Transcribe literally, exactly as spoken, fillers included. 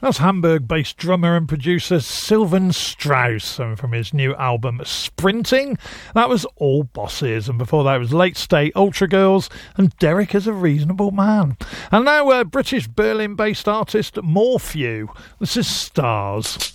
That's Hamburg-based drummer and producer Sylvan Strauss, and from his new album Sprinting, that was All Bosses, and before that was Late State Ultra Girls and Derek is a Reasonable Man. And now uh, British Berlin-based artist Morphew. This is Stars.